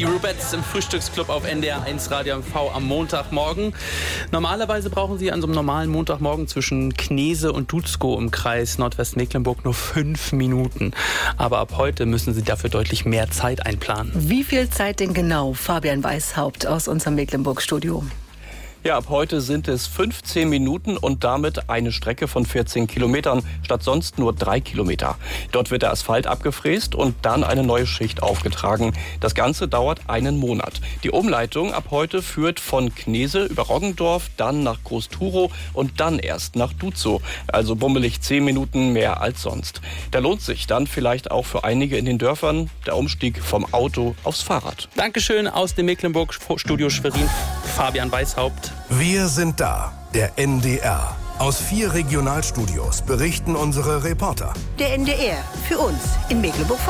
Die Rubettes im Frühstücksclub auf NDR 1 Radio MV am Montagmorgen. Normalerweise brauchen Sie an so einem normalen Montagmorgen zwischen Knese und Duzkow im Kreis Nordwestmecklenburg nur 5 Minuten. Aber ab heute müssen Sie dafür deutlich mehr Zeit einplanen. Wie viel Zeit denn genau? Fabian Weishaupt aus unserem Mecklenburg-Studio. Ja, ab heute sind es 15 Minuten und damit eine Strecke von 14 Kilometern, statt sonst nur 3 Kilometer. Dort wird der Asphalt abgefräst und dann eine neue Schicht aufgetragen. Das Ganze dauert einen Monat. Die Umleitung ab heute führt von Knese über Roggendorf, dann nach Groß-Turow und dann erst nach Duzow. Also bummelig 10 Minuten mehr als sonst. Da lohnt sich dann vielleicht auch für einige in den Dörfern der Umstieg vom Auto aufs Fahrrad. Dankeschön aus dem Mecklenburg-Studio Schwerin, Fabian Weishaupt. Wir sind da, der NDR. Aus 4 Regionalstudios berichten unsere Reporter. Der NDR für uns in Mecklenburg-Vorpommern.